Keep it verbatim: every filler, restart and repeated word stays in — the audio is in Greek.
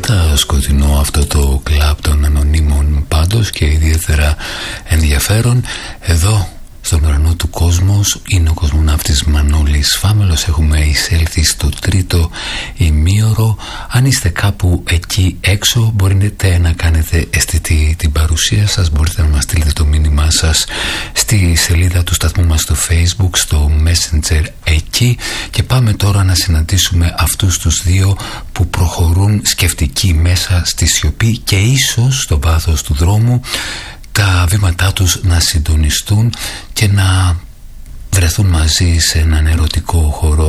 αρκετά σκοτεινό αυτό το κλαμπ των ανωνύμων πάντως και ιδιαίτερα ενδιαφέρον. Εδώ στον ουρανό του κόσμος είναι ο κοσμοναύτης Μανώλης Φάμελος. Έχουμε εισέλθει στο τρίτο ημίωρο. Αν είστε κάπου εκεί έξω, μπορείτε να κάνετε αισθητή την παρουσία σας. Μπορείτε να μας στείλετε το μήνυμά σας στη σελίδα του σταθμού μας στο Facebook, στο Messenger εκεί. Και πάμε τώρα να συναντήσουμε αυτούς τους δύο που προχωρούν σκεφτικοί μέσα στη σιωπή και ίσως στο βάθος του δρόμου τα βήματά τους να συντονιστούν και να βρεθούν μαζί σε έναν ερωτικό χώρο